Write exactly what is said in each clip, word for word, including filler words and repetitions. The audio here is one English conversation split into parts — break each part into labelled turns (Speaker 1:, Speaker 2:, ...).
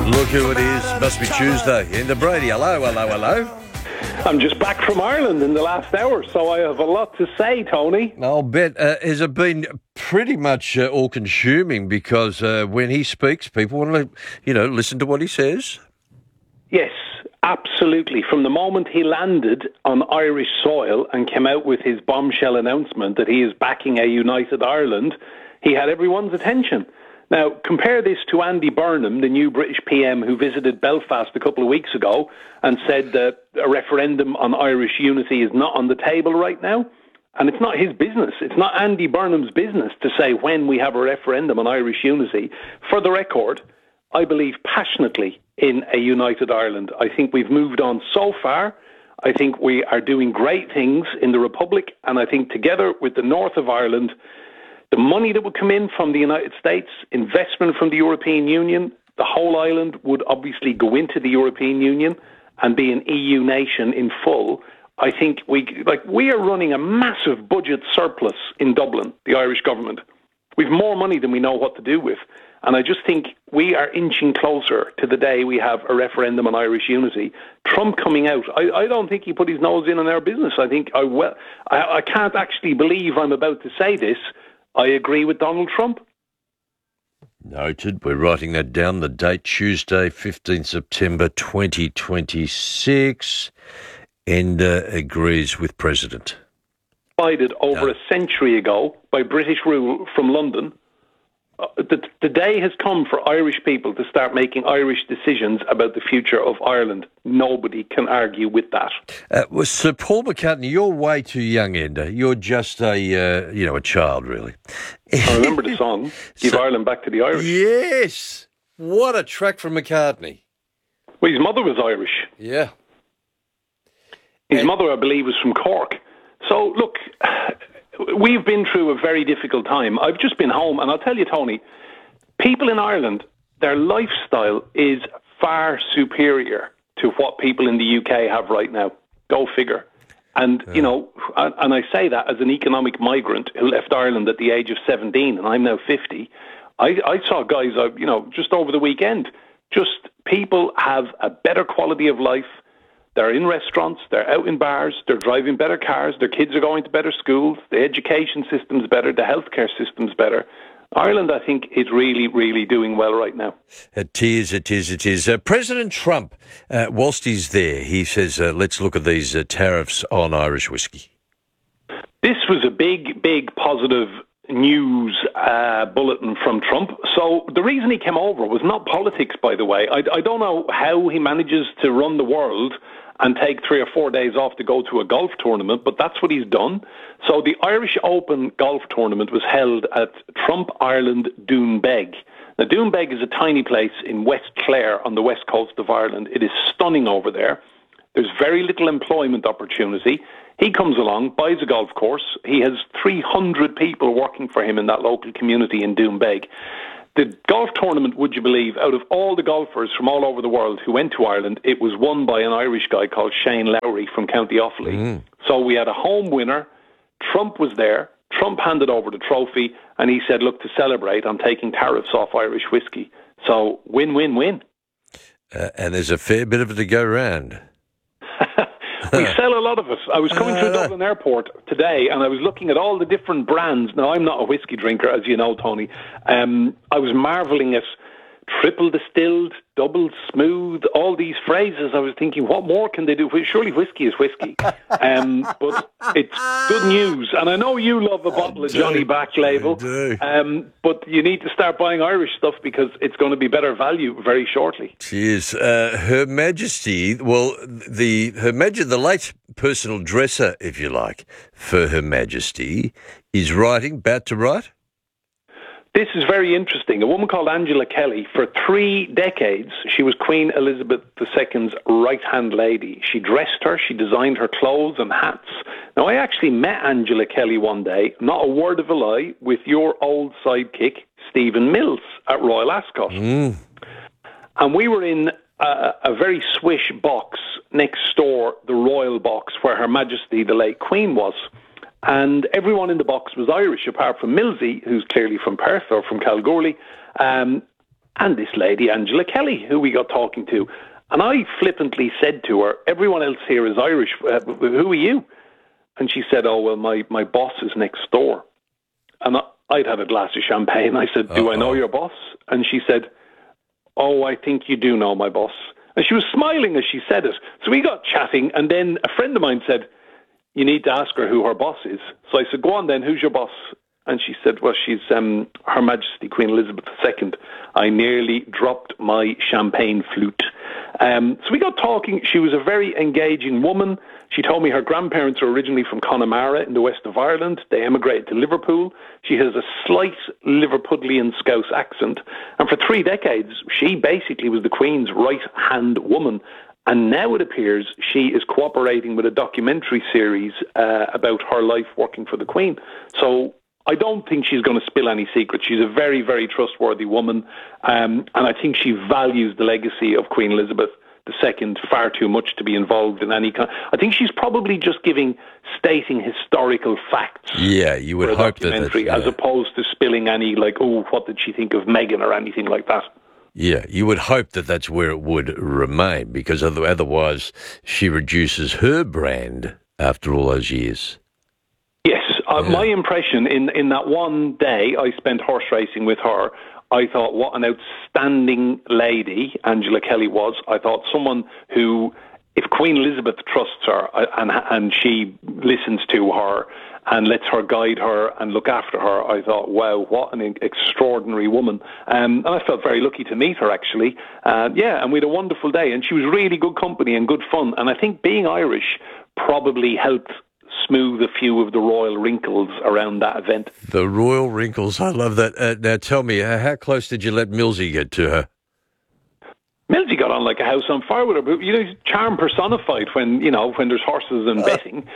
Speaker 1: Look who it is. Must be Tuesday. In the Brady. Hello, hello, hello.
Speaker 2: I'm just back from Ireland in the last hour, so I have a lot to say, Tony.
Speaker 1: I'll bet. Uh, has it been pretty much uh, all-consuming because uh, when he speaks, people want to, you know, listen to what he says?
Speaker 2: Yes, absolutely. From the moment he landed on Irish soil and came out with his bombshell announcement that he is backing a united Ireland, he had everyone's attention. Now, compare this to Andy Burnham, the new British P M who visited Belfast a couple of weeks ago and said that a referendum on Irish unity is not on the table right now. And it's not his business. It's not Andy Burnham's business to say when we have a referendum on Irish unity. For the record, I believe passionately in a united Ireland. I think we've moved on so far. I think we are doing great things in the Republic. And I think together with the north of Ireland, the money that would come in from the United States, investment from the European Union, the whole island would obviously go into the European Union and be an E U nation in full. I think we like we are running a massive budget surplus in Dublin, the Irish government. We've more money than we know what to do with. And I just think we are inching closer to the day we have a referendum on Irish unity. Trump coming out, I, I don't think he put his nose in on our business. I think I well, I, I can't actually believe I'm about to say this. I agree with Donald Trump.
Speaker 1: Noted. We're writing that down. The date, Tuesday, fifteenth September twenty twenty-six. Enda agrees with President.
Speaker 2: Decided over
Speaker 1: no.
Speaker 2: a century ago by British rule from London. Uh, the, the day has come for Irish people to start making Irish decisions about the future of Ireland. Nobody can argue with that.
Speaker 1: Uh, well, Sir Paul McCartney, you're way too young, Enda. You're just a, uh, you know, a child, really.
Speaker 2: I remember the song, Give so, Ireland Back to the Irish.
Speaker 1: Yes. What a track from McCartney.
Speaker 2: Well, his mother was Irish.
Speaker 1: Yeah.
Speaker 2: His
Speaker 1: and-
Speaker 2: mother, I believe, was from Cork. So, look, we've been through a very difficult time. I've just been home, and I'll tell you, Tony, people in Ireland, their lifestyle is far superior to what people in the U K have right now. Go figure. And, yeah. you know, and I say that as an economic migrant who left Ireland at the age of seventeen, and I'm now fifty. I, I saw guys, you know, just over the weekend, just people have a better quality of life. They're in restaurants, they're out in bars, they're driving better cars, their kids are going to better schools, the education system's better, the healthcare system's better. Ireland, I think, is really, really doing well right now.
Speaker 1: It is, it is, it is. Uh, President Trump, uh, whilst he's there, he says, uh, let's look at these uh, tariffs on Irish whiskey.
Speaker 2: This was a big, big positive news uh, bulletin from Trump. So the reason he came over was not politics, by the way. I, I don't know how he manages to run the world and take three or four days off to go to a golf tournament, but that's what he's done. So the Irish Open golf tournament was held at Trump Ireland Doonbeg. Now, Doonbeg is a tiny place in West Clare on the west coast of Ireland. It is stunning over there. There's very little employment opportunity. He comes along, buys a golf course. He has three hundred people working for him in that local community in Doonbeg. The golf tournament, would you believe, out of all the golfers from all over the world who went to Ireland, it was won by an Irish guy called Shane Lowry from County Offaly. Mm. So we had a home winner. Trump was there. Trump handed over the trophy, and he said, look, to celebrate, I'm taking tariffs off Irish whiskey. So win, win, win.
Speaker 1: Uh, and there's a fair bit of it to go round.
Speaker 2: We sell a lot of it. I was coming through Dublin Airport today, and I was looking at all the different brands. Now, I'm not a whiskey drinker, as you know, Tony. Um, I was marvelling at triple distilled, double smooth, all these phrases. I was thinking, what more can they do? Surely whiskey is whiskey. Um, but it's good news. And I know you love a bottle of Johnny Back label, um, but you need to start buying Irish stuff because it's going to be better value very shortly.
Speaker 1: Cheers. Uh, Her Majesty, well, the Her Majesty, the late personal dresser, if you like, for Her Majesty, is writing, about to write?
Speaker 2: This is very interesting. A woman called Angela Kelly, for three decades, she was Queen Elizabeth the Second's right-hand lady. She dressed her, she designed her clothes and hats. Now, I actually met Angela Kelly one day, not a word of a lie, with your old sidekick, Stephen Mills, at Royal Ascot. Mm. And we were in a, a very swish box next door, the Royal box, where Her Majesty the late Queen was. And everyone in the box was Irish, apart from Millsy, who's clearly from Perth or from Kalgoorlie. Um, and this lady, Angela Kelly, who we got talking to. And I flippantly said to her, everyone else here is Irish. Uh, who are you? And she said, oh, well, my, my boss is next door. And I, I'd had a glass of champagne. I said, do Uh-oh. I know your boss? And she said, oh, I think you do know my boss. And she was smiling as she said it. So we got chatting, and then a friend of mine said, you need to ask her who her boss is. So I said, go on then, who's your boss? And she said, well, she's um, Her Majesty Queen Elizabeth the Second. I nearly dropped my champagne flute. Um, so we got talking. She was a very engaging woman. She told me her grandparents are originally from Connemara in the west of Ireland. They emigrated to Liverpool. She has a slight Liverpudlian Scouse accent. And for three decades, she basically was the Queen's right-hand woman. And now it appears she is cooperating with a documentary series uh, about her life working for the Queen. So I don't think she's going to spill any secrets. She's a very, very trustworthy woman. Um, and I think she values the legacy of Queen Elizabeth the Second far too much to be involved in any kind. I think she's probably just giving, stating historical facts.
Speaker 1: Yeah, you would hope that. Yeah.
Speaker 2: As opposed to spilling any, like, oh, what did she think of Meghan or anything like that.
Speaker 1: Yeah, you would hope that that's where it would remain, because otherwise she reduces her brand after all those years.
Speaker 2: Yes, uh,
Speaker 1: yeah.
Speaker 2: My impression in, in that one day I spent horse racing with her, I thought what an outstanding lady Angela Kelly was. I thought someone who, if Queen Elizabeth trusts her and, and she listens to her and lets her guide her and look after her, I thought, wow, what an extraordinary woman. Um, and I felt very lucky to meet her, actually. Uh, yeah, and we had a wonderful day. And she was really good company and good fun. And I think being Irish probably helped smooth a few of the royal wrinkles around that event.
Speaker 1: The royal wrinkles, I love that. Uh, now tell me, how close did you let Millsy get to her?
Speaker 2: Millsy got on like a house on fire with her, but, you know, he's charm personified when, you know, when there's horses and betting.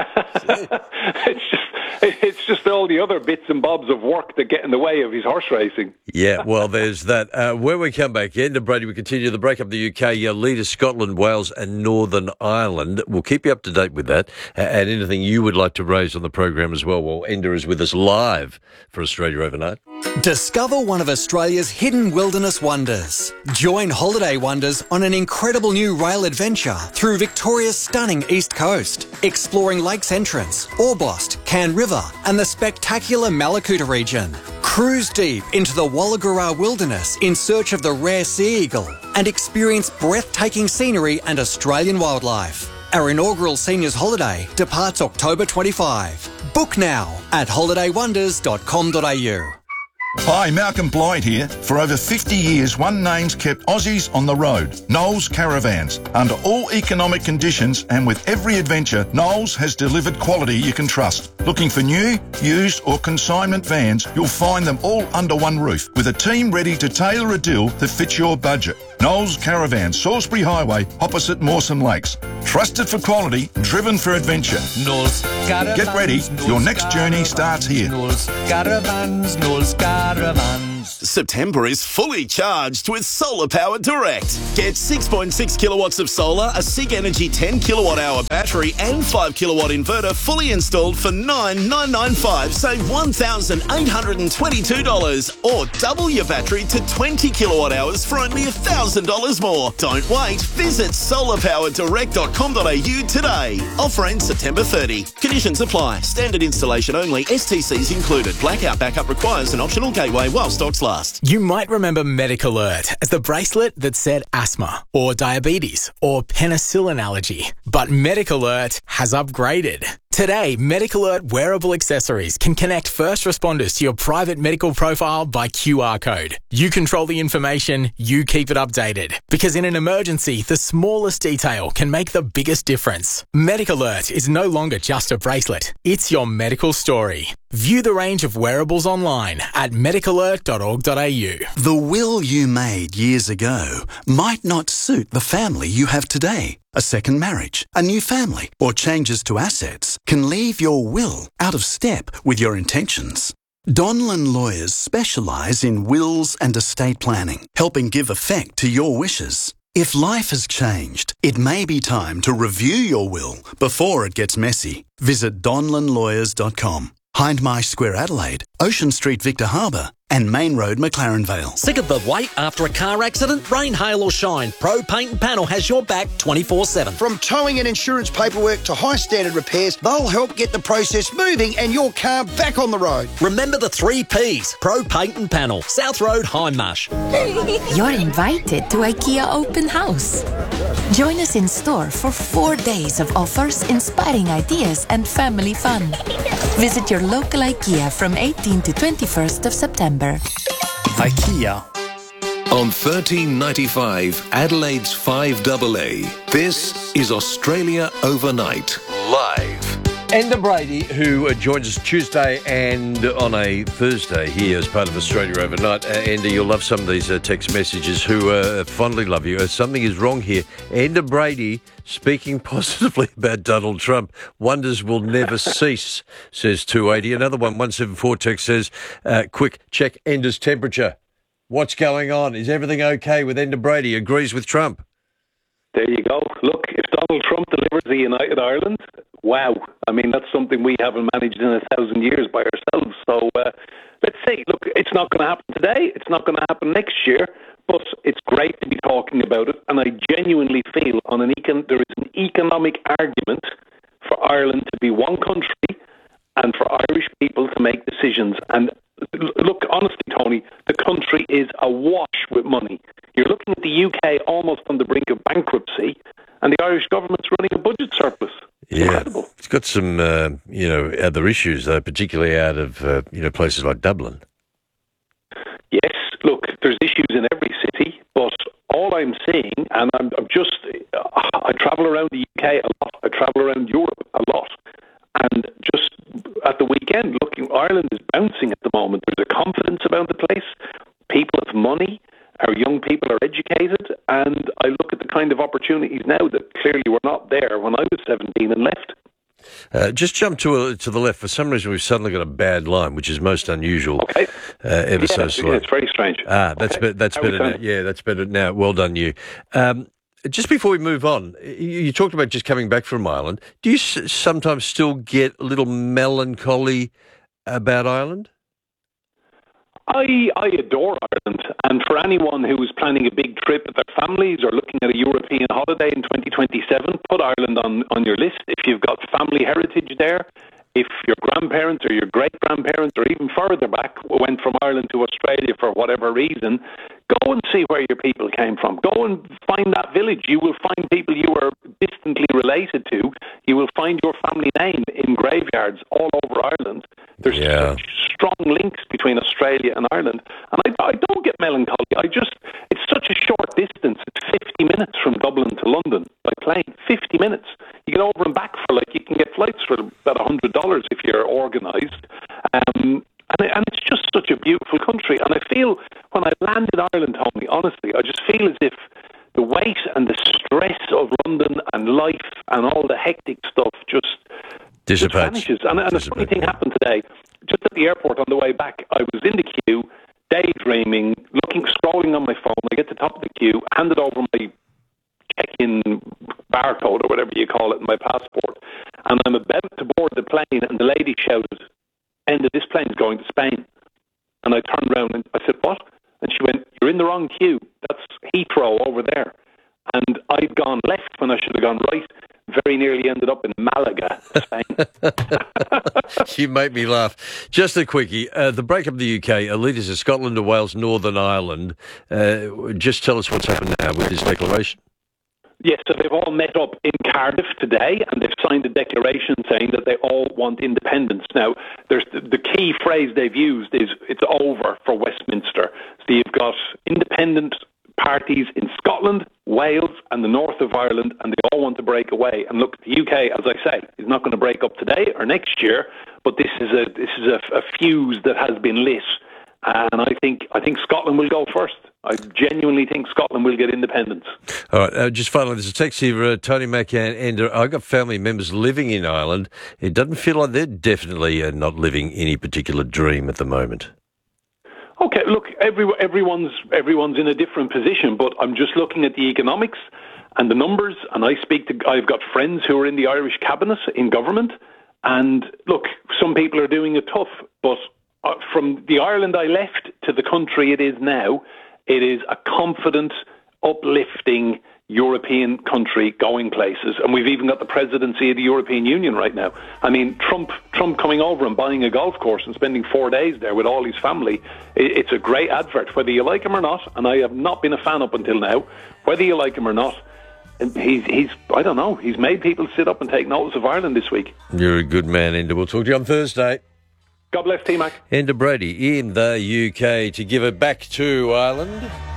Speaker 2: it's just it's just all the other bits and bobs of work that get in the way of his horse racing.
Speaker 1: Yeah, well, there's that. Uh, when we come back in, Brady, we continue the break up the U K, uh, leaders Scotland, Wales and Northern Ireland. We'll keep you up to date with that uh, and anything you would like to raise on the program as well. Well, Enda is with us live for Australia Overnight.
Speaker 3: Discover one of Australia's hidden wilderness wonders. Join Holiday Wonders on an incredible new rail adventure through Victoria's stunning east coast, exploring Lakes Entrance, Orbost, Cairn River and the spectacular Malakuta region. Cruise deep into the Wollagura wilderness in search of the rare sea eagle and experience breathtaking scenery and Australian wildlife. Our inaugural seniors holiday departs October twenty-fifth. Book now at holiday wonders dot com dot a u.
Speaker 4: Hi, Malcolm Blight here. For over fifty years, one name's kept Aussies on the road. Knowles Caravans. Under all economic conditions and with every adventure, Knowles has delivered quality you can trust. Looking for new, used or consignment vans, you'll find them all under one roof with a team ready to tailor a deal that fits your budget. Knowles Caravans, Salisbury Highway, opposite Mawson Lakes. Trusted for quality, driven for adventure.
Speaker 5: Knowles Caravans.
Speaker 4: Get ready, your next journey starts here.
Speaker 5: Knowles Caravans, Knowles Caravans.
Speaker 6: September is fully charged with Solar Power Direct. Get six point six kilowatts of solar, a SIG Energy ten kilowatt hour battery and five kilowatt inverter fully installed for nine thousand nine hundred ninety-five dollars. Save one thousand eight hundred twenty-two dollars or double your battery to twenty kilowatt hours for only one thousand dollars more. Don't wait. Visit solar power direct dot com dot a u today. Offer ends September thirtieth. Conditions apply. Standard installation only. S T Cs included. Blackout backup requires an optional gateway while stocks last.
Speaker 7: You might remember Medic Alert as the bracelet that said asthma or diabetes or penicillin allergy. But Medic Alert has upgraded. Today, Medic Alert wearable accessories can connect first responders to your private medical profile by Q R code. You control the information, you keep it updated. Because in an emergency, the smallest detail can make the biggest difference. Medic Alert is no longer just a bracelet. It's your medical story. View the range of wearables online at medic alert dot org dot a u.
Speaker 8: The will you made years ago might not suit the family you have today. A second marriage, a new family, or changes to assets can leave your will out of step with your intentions. Donlan Lawyers specialise in wills and estate planning, helping give effect to your wishes. If life has changed, it may be time to review your will before it gets messy. Visit donlan lawyers dot com. Hindmarsh Square Adelaide, Ocean Street Victor Harbour and Main Road, McLaren Vale.
Speaker 9: Sick of the wait after a car accident? Rain, hail or shine, Pro Paint and Panel has your back twenty-four seven.
Speaker 10: From towing and insurance paperwork to high standard repairs, they'll help get the process moving and your car back on the road.
Speaker 9: Remember the three P's. Pro Paint and Panel, South Road, Hindmarsh.
Speaker 11: You're invited to IKEA Open House. Join us in store for four days of offers, inspiring ideas and family fun. Visit your local IKEA from eighteenth to twenty-first of September.
Speaker 12: IKEA. On thirteen ninety-five, Adelaide's five A A, this is Australia Overnight. Live.
Speaker 1: Enda Brady, who uh, joins us Tuesday and on a Thursday here as part of Australia Overnight. Uh, Enda, you'll love some of these uh, text messages who uh, fondly love you. Uh, something is wrong here. Enda Brady, speaking positively about Donald Trump. Wonders will never cease, says two eighty. Another one, one seven four text says, uh, quick, check Enda's temperature. What's going on? Is everything okay with Enda Brady? Agrees with Trump.
Speaker 2: There you go. Look, if Donald Trump delivers the United Ireland, wow. I mean, that's something we haven't managed in a thousand years by ourselves. So uh, let's see. Look, it's not going to happen today. It's not going to happen next year. But it's great to be talking about it. And I genuinely feel on an econ- there is an economic argument for Ireland to be one country and for Irish people to make decisions. And look, honestly, Tony, the country is awash with money. You're looking at the U K almost on the brink of bankruptcy, and the Irish government's running a budget surplus. It's
Speaker 1: yeah,
Speaker 2: incredible.
Speaker 1: It's got some, uh, you know, other issues, though, particularly out of, uh, you know, places like Dublin.
Speaker 2: Yes, look, there's issues in every city, but all I'm seeing, and I'm, I'm just, uh, I travel around the U K a lot, I travel around Europe a lot, and just at the weekend, looking, Ireland is bouncing at the moment. There's a confidence about the place. People have money. Our young people are educated. And I look at the kind of opportunities now that clearly were not there when I was seventeen and left.
Speaker 1: Uh, just jump to a, to the left. For some reason, we've suddenly got a bad line, which is most unusual.
Speaker 2: Okay.
Speaker 1: Uh, ever
Speaker 2: yeah,
Speaker 1: so slow.
Speaker 2: Yeah, it's very strange.
Speaker 1: Ah, that's
Speaker 2: okay.
Speaker 1: be, that's
Speaker 2: How
Speaker 1: better now. Yeah, that's better now. Well done, you. Um, just before we move on, you, you talked about just coming back from Ireland. Do you s- sometimes still get a little melancholy about Ireland?
Speaker 2: I, I adore Ireland, and for anyone who is planning a big trip with their families or looking at a European holiday in twenty twenty-seven, put Ireland on, on your list. If you've got family heritage there, if your grandparents or your great-grandparents or even further back went from Ireland to Australia for whatever reason, go and see where your people came from. Go and find that village. You will find people you are distantly related to. You will find your family name in graveyards all over Ireland. There's
Speaker 1: yeah.
Speaker 2: such strong links between Australia and Ireland. And I, I don't get melancholy. I just, it's such a short distance. It's fifty minutes from Dublin to London by plane. fifty minutes. You get over and back for like, you can get flights for about one hundred dollars if you're organised. Um, and, and it's just such a beautiful country. And I feel when I land in Ireland, Tony, honestly, I just feel as if the weight and the stress of London and life and all the hectic stuff just, just vanishes. And, and a funny thing happened today. Just at the airport on the way back, I was in the queue, daydreaming, looking, scrolling on my phone. I get to the top of the queue, handed over my check-in barcode or whatever you call it in my passport, and I'm about to board the plane, and the lady shouted, "Enda, this plane's going to Spain." And I turned around and I said, "What?" And she went, "You're in the wrong queue. That's Heathrow over there." And I'd gone left when I should have gone right. Very nearly ended up in Malaga, Spain.
Speaker 1: You make me laugh. Just a quickie. Uh, the breakup of the U K, uh, leaders of Scotland and Wales, Northern Ireland. Uh, just tell us what's happened now with this declaration.
Speaker 2: Yes, so they've all met up in Cardiff today, and they've signed a declaration saying that they all want independence. Now, there's the, the key phrase they've used is it's over for Westminster. So you've got independent parties in Scotland, Wales, and the north of Ireland, and they all want to break away. And look, the U K, as I say, is not going to break up today or next year, but this is a this is a, a fuse that has been lit. And I think I think Scotland will go first. I genuinely think Scotland will get independence.
Speaker 1: All right, uh, just finally, there's a text here, uh, Tony McCann, and uh, I've got family members living in Ireland. It doesn't feel like they're definitely uh, not living any particular dream at the moment.
Speaker 2: Okay, look, every, everyone's everyone's in a different position, but I'm just looking at the economics and the numbers, and I speak to, I've got friends who are in the Irish cabinet, in government, and look, some people are doing it tough, but uh, from the Ireland I left to the country it is now, it is a confident, uplifting European country going places. And we've even got the presidency of the European Union right now. I mean, Trump Trump coming over and buying a golf course and spending four days there with all his family, it's a great advert, whether you like him or not. And I have not been a fan up until now. Whether you like him or not, he's, he's I don't know, he's made people sit up and take notice of Ireland this week.
Speaker 1: You're a good man, Enda. We'll talk to you on Thursday.
Speaker 2: God bless T-Mac.
Speaker 1: Enda Brady in the U K to give it back to Ireland.